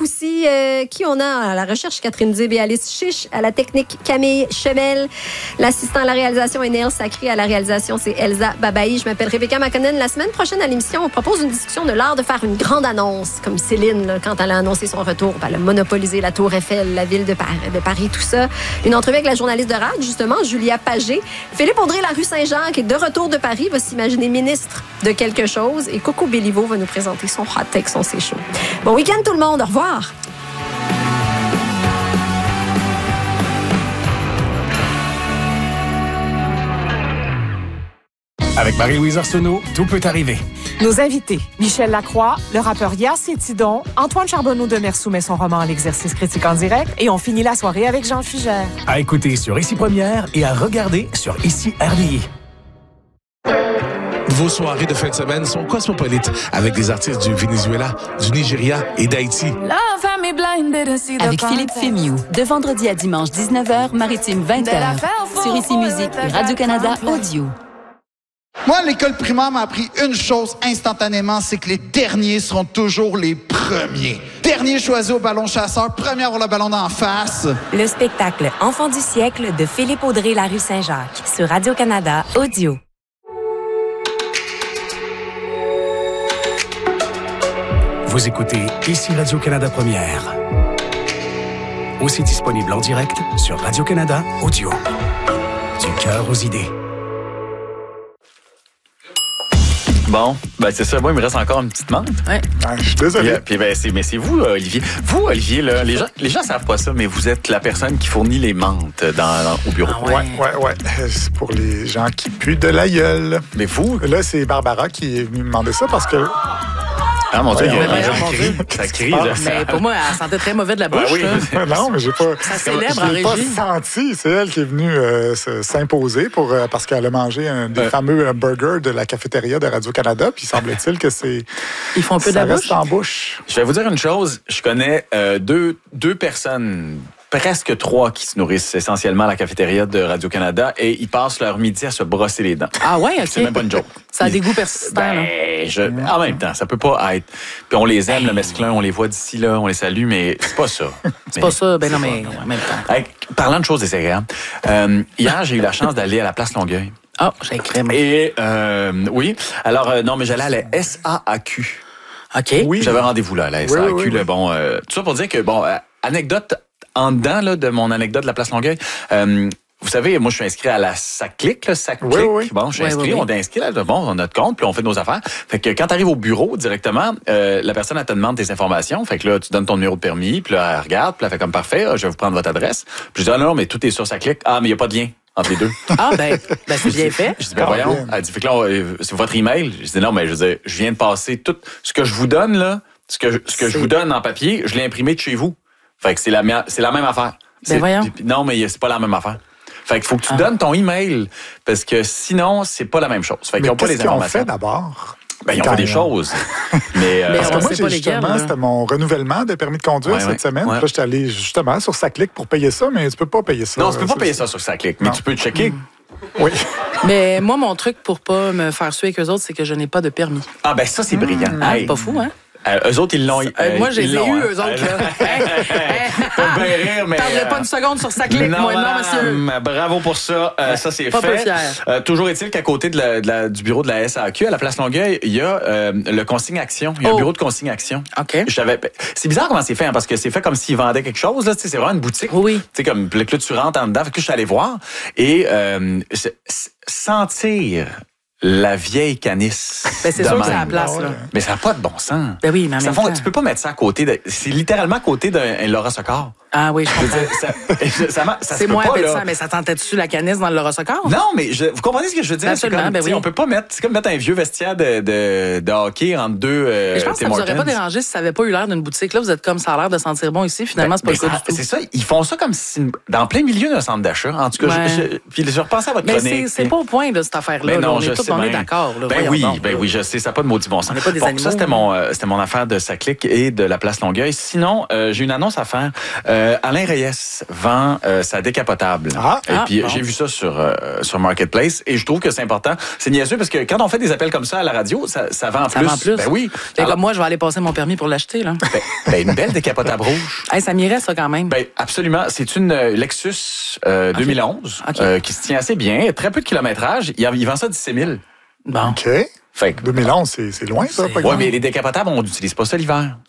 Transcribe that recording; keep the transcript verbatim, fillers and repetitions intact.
Poussy. Euh, qui on a à la recherche? Catherine Dib et Alice Chiche. À la technique, Camille Chemel. L'assistant à la réalisation est Neil Sacré. À la réalisation, c'est Elsa Babaï. Je m'appelle Rebecca McConnell. La semaine prochaine à l'émission, on propose une discussion de l'art de faire une grande annonce, comme Céline, là, quand elle a annoncé son retour. Elle a monopolisé la Tour Eiffel, la ville de Paris, de Paris, tout ça. Une entrevue avec la journaliste de R A D, justement, Julia Pagé. Philippe Audrey, la rue Saint-Jacques, est de retour de Paris, va s'imaginer ministre de quelque chose. Et Coco Béliveau va nous présenter son hot take, son c'est chaud. Bon week-end tout le monde, au revoir. Avec Marie-Louise Arsenault, tout peut arriver. Nos invités, Michel Lacroix, le rappeur Yacine Tidon, Antoine Charbonneau de Mersou met son roman L'exercice critique en direct et on finit la soirée avec Jean Fugère. À écouter sur Ici Première et à regarder sur Ici R D I. Vos soirées de fin de semaine sont cosmopolites avec des artistes du Venezuela, du Nigeria et d'Haïti. Avec Philippe Fémiou, de vendredi à dimanche dix-neuf heures, maritime vingt heures, sur Ici Musique et Radio-Canada Audio. Moi, l'école primaire m'a appris une chose instantanément, c'est que les derniers seront toujours les premiers. Dernier choisi au ballon chasseur, premier à avoir le ballon d'en face. Le spectacle Enfant du siècle de Philippe Audrey, la rue Saint-Jacques, sur Radio-Canada Audio. Vous écoutez Ici Radio-Canada Première. Aussi disponible en direct sur Radio-Canada Audio. Du cœur aux idées. Bon, ben c'est ça. Moi, il me reste encore une petite menthe. Ouais. Ah, je suis désolé. Puis, puis ben, c'est, mais c'est vous, Olivier. Vous, Olivier, là, les gens les gens savent pas ça, mais vous êtes la personne qui fournit les menthes dans, dans, au bureau. Ah ouais, ouais, ouais. C'est pour les gens qui puent de la gueule. Mais vous... Là, c'est Barbara qui est venue me demander ça parce que... Ah mon Dieu, ouais, il y a ouais, un ouais, cri. Ça crie, là. Mais pour moi, elle sentait très mauvais de la bouche. Ah, oui. Non, mais j'ai pas... Ça célèbre je en l'ai régie. pas senti. C'est elle qui est venue euh, s'imposer pour, euh, parce qu'elle a mangé un des euh. fameux burgers de la cafétéria de Radio-Canada. Puis semble-t-il que c'est... Ils font un peu de la bouche. en bouche. Je vais vous dire une chose. Je connais euh, deux, deux personnes... presque trois qui se nourrissent essentiellement à la cafétéria de Radio-Canada et ils passent leur midi à se brosser les dents. Ah ouais, OK. C'est même pas une joke. Ça a des goûts persistants. Ben, je, en même temps, ça peut pas être... Puis on les aime, le mesclun, on les voit d'ici, là, on les salue, mais c'est pas ça. C'est pas ça, ben non, mais en même temps. Hey, parlant de choses désagréables, euh, hier, j'ai eu la chance d'aller à la place Longueuil. Ah, oh, j'ai écrit. Et, euh, oui, alors, euh, non, mais j'allais à la S A A Q. OK. Oui. J'avais rendez-vous là, à la S A A Q. Oui, oui, oui. Là, bon, euh, tout ça pour dire que, bon, euh, anecdote... En dedans là, de mon anecdote de la place Longueuil, euh, vous savez, moi, je suis inscrit à la SACLIC, là, SACLIC. Oui, oui. Bon, je suis inscrit, oui, oui, oui. On est inscrit là, bon, on a notre compte, puis on fait nos affaires. Fait que quand tu arrives au bureau directement, euh, la personne, elle te demande tes informations. Fait que là, tu donnes ton numéro de permis, puis là, elle regarde, puis elle fait comme parfait, je vais vous prendre votre adresse. Puis je dis, ah non, mais tout est sur SACLIC. Ah, mais il n'y a pas de lien entre les deux. Ah, ben, ben c'est bien fait. Je dis, ben voyons. Elle dit, fait que là, c'est votre email. Je dis, non, mais je veux dire, je viens de passer tout ce que je vous donne, là, ce que, ce que je vous donne en papier, je l'ai imprimé de chez vous. Fait que c'est la, c'est la même affaire. Ben voyons. Non, mais c'est pas la même affaire. Fait qu'il faut que tu ah. donnes ton email, parce que sinon, c'est pas la même chose. Fait qu'ils n'ont pas les informations. Qu'est-ce qu'ils ont fait d'abord? Ben, ils ont fait des choses. mais, euh, parce que moi, j'ai justement, lesquelles, c'était mon renouvellement de permis de conduire ouais, cette ouais, semaine. Ouais. Là, j'étais allé justement sur SACLIC pour payer ça, mais tu peux pas payer ça. Non, tu peux pas payer ça sur SACLIC, mais non. Tu peux checker. Mmh. Oui. Mais moi, mon truc pour pas me faire suer avec eux autres, c'est que je n'ai pas de permis. Ah, ben ça, c'est brillant. Mmh. Hey. Pas fou, hein? Euh, eux autres, ils l'ont. Euh, euh, moi, j'ai eu, hein. eux autres. Faut bien rire, mais. Parlerai pas une seconde sur SACLIC, moi, non, monsieur. Bravo pour ça. Euh, ça, c'est pas fait. Peu fier. Euh, toujours est-il qu'à côté de la, de la, du bureau de la S A A Q, à la place Longueuil, il y a euh, le consigne action. Il y a oh. un bureau de consigne action. OK. J'avais... C'est bizarre comment c'est fait, hein, parce que c'est fait comme s'ils vendaient quelque chose. Là, c'est vraiment une boutique. Oui. Tu sais, comme là, tu rentres en dedans. Fait que je suis allé voir. Et euh, sentir. La vieille canisse. Ben, c'est sûr que c'est la place, là. Mais ça n'a pas de bon sens. Ben oui, mais en même temps. Tu peux pas mettre ça à côté de. C'est littéralement à côté d'un Laura Socor. Ah oui, je comprends. ça, ça, ça, ça c'est moins pas, appétissant, mais ça tentait-tu la canisse dans le Laura Socor? Non, mais je, vous comprenez ce que je veux dire? Absolument, comme, ben oui. On peut pas mettre. C'est comme mettre un vieux vestiaire de, de, de hockey entre deux. Euh, mais je pense que ça vous aurait pas dérangé si ça avait pas eu l'air d'une boutique. Là, vous êtes comme ça a l'air de sentir bon ici. Finalement, c'est pas ben, le cas du tout. C'est ça, ils font ça comme si. Dans plein milieu d'un centre d'achat. En tout cas, ouais. je, je, puis je repensais à votre mais chronique. Mais c'est pas au point de cette affaire-là. Non, on je est tous d'accord. Ben oui, ben oui, je sais, ça n'a pas de maudit bon sens. On n'est pas des bon, animaux. Ça, c'était mon, euh, c'était mon affaire de SACLIC et de la place Longueuil. Sinon, euh, j'ai une annonce à faire. Euh, Euh, Alain Reyes vend euh, sa décapotable. Ah, et ah, puis bon. j'ai vu ça sur euh, sur Marketplace et je trouve que c'est important. C'est niaiseux parce que quand on fait des appels comme ça à la radio, ça, ça vend Ça plus. vend plus. Ben oui. Fait Alors, comme moi, je vais aller passer mon permis pour l'acheter, là. ben, ben, une belle décapotable rouge. Hey, ça m'irait, ça, quand même. Ben absolument. C'est une euh, Lexus euh, deux mille onze OK. euh, qui se tient assez bien, très peu de kilométrage. Il, il vend ça dix-sept mille. Bon. OK. Fait que, deux mille onze, c'est, c'est loin, ça, par ouais, exemple. mais les décapotables, on n'utilise pas ça l'hiver.